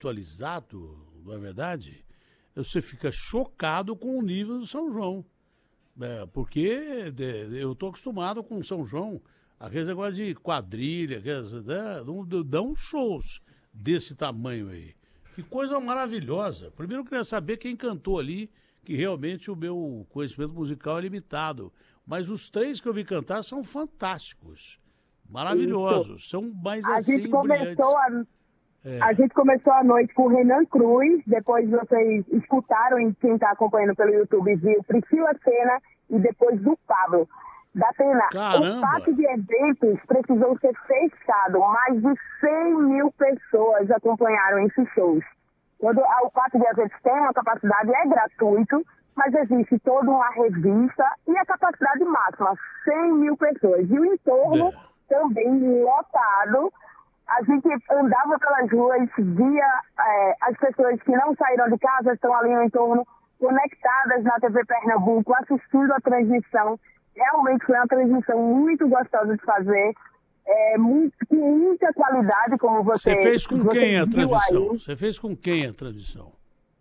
atualizado, na verdade, você fica chocado com o nível do São João. Porque eu estou acostumado com São João, aqueles negócios de quadrilha, dão shows desse tamanho aí. Que coisa maravilhosa. Primeiro eu queria saber quem cantou ali, que realmente o meu conhecimento musical é limitado. Mas os 3 que eu vi cantar são fantásticos. Maravilhosos. São mais assim brilhantes. A gente começou a noite com o Renan Cruz, depois vocês escutaram, e quem está acompanhando pelo YouTube viu Priscila Senna, e depois do Pablo. Datena, o pátio de eventos precisou ser fechado, mais de 100 mil pessoas acompanharam esses shows. O pátio de eventos tem uma capacidade, é gratuito, mas existe toda uma revista e a capacidade máxima, 100 mil pessoas. E o entorno também lotado. A gente andava pelas ruas, via as pessoas que não saíram de casa, estão ali no entorno, conectadas na TV Pernambuco, assistindo a transmissão. Realmente foi uma transmissão muito gostosa de fazer, com muita qualidade, como você fez com quem a transmissão? Você fez com quem a transmissão?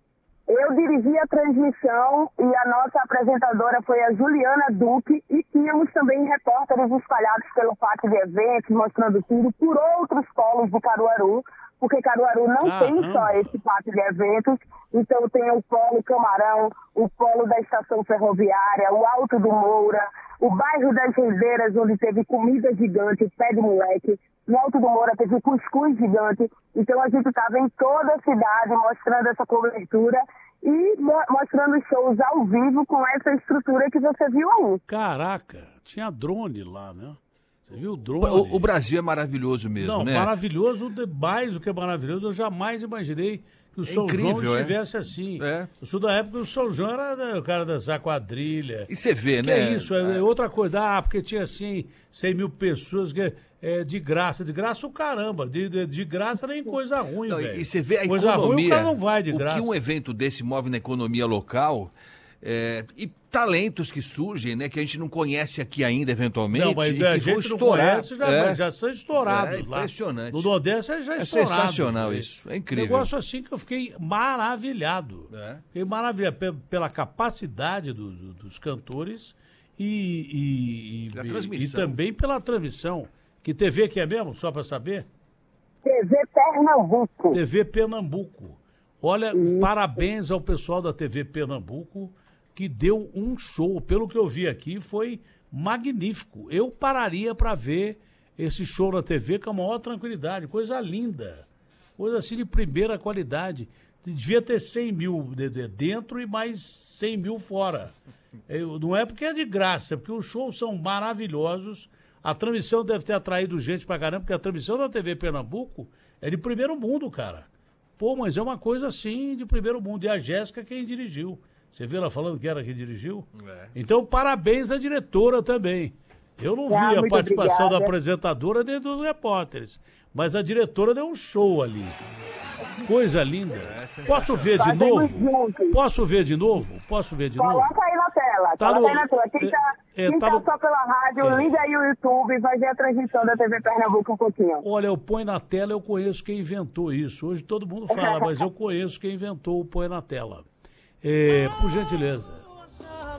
Eu dirigi a transmissão e a nossa apresentadora foi a Juliana Duque, e tínhamos também repórteres espalhados pelo pátio de eventos, mostrando tudo por outros polos de Caruaru, porque Caruaru não tem só esse pátio de eventos, então tem o polo Camarão, o polo da estação ferroviária, o Alto do Moura, o bairro das Rendeiras, onde teve comida gigante, pé de moleque, no Alto do Moura teve cuscuz gigante. Então a gente estava em toda a cidade mostrando essa cobertura e mostrando shows ao vivo com essa estrutura que você viu aí. Caraca, tinha drone lá, né? Você viu o drone? O Brasil é maravilhoso mesmo, né? Maravilhoso, mais do que maravilhoso. Eu jamais imaginei que o São João estivesse assim. Eu sou da época que o São João era o cara dançar quadrilha. E você vê, né? É isso, é outra coisa. Porque tinha assim 100 mil pessoas que de graça o caramba. De graça nem coisa ruim, velho. E você vê a coisa economia. Ruim, o cara não vai de graça. O que um evento desse move na economia local. E talentos que surgem, né, que a gente não conhece aqui ainda, eventualmente, não, mas e a que gente vão estourar. Conhece, já são estourados lá. Impressionante. No Nordeste já é estourado. Sensacional isso, é incrível. Negócio assim que eu fiquei maravilhado. Fiquei maravilhado pela capacidade dos cantores e também pela transmissão. Que TV que é mesmo, só para saber? TV Pernambuco. TV Pernambuco. Olha, parabéns ao pessoal da TV Pernambuco, que deu um show. Pelo que eu vi aqui, foi magnífico. Eu pararia para ver esse show na TV com a maior tranquilidade. Coisa linda. Coisa assim de primeira qualidade. Devia ter 100 mil dentro e mais 100 mil fora. Não é porque é de graça, é porque os shows são maravilhosos. A transmissão deve ter atraído gente pra caramba, porque a transmissão da TV Pernambuco é de primeiro mundo, cara. Pô, mas é uma coisa assim de primeiro mundo. E a Jéssica quem dirigiu. Você viu ela falando que era quem dirigiu? Então, parabéns à diretora também. Eu não vi a participação da apresentadora nem dos repórteres. Mas a diretora deu um show ali. Coisa linda. Posso ver de novo? Posso ver de novo? Coloca aí na tela. Coloca aí na tela. Quem tá só pela rádio, liga aí o YouTube e vai ver a transmissão da TV Pernambuco um pouquinho. Olha, eu ponho na tela, eu conheço quem inventou isso. Hoje todo mundo fala, mas eu conheço quem inventou o põe na tela. Por gentileza.